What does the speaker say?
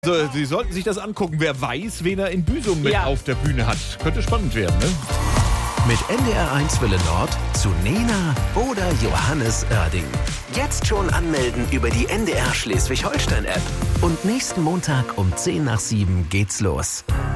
Also, Sie sollten sich das angucken. Wer weiß, wen er in Büsum mit auf der Bühne hat. Könnte spannend werden, ne? Mit NDR1 Welle Nord zu Nena oder Johannes Oerding. Jetzt schon anmelden über die NDR Schleswig-Holstein-App. Und nächsten Montag um 6:10 geht's los.